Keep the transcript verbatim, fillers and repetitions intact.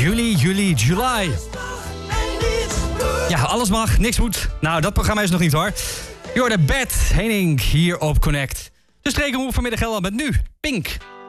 Juli, juli, July. Ja, alles mag, niks moet. Nou, dat programma is nog niet hoor. Je hoort de Bed Henning hier op Connect. De strekenhoek vanmiddag Gelderland met nu Pink.